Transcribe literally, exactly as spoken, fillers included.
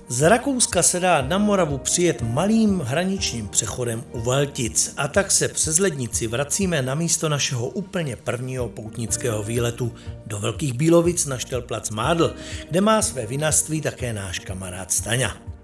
Z Rakouska se dá na Moravu přijet malým hraničním přechodem u Valtic a tak se přes lednici vracíme na místo našeho úplně prvního poutnického výletu do Velkých Bílovic na Štelplac Mádl, kde má své vinařství také náš kamarád Staňa.